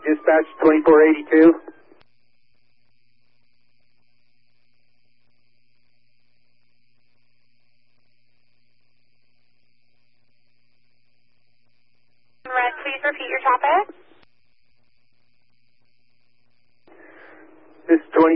Dispatch 2482. Red, please repeat your topic. This is 20.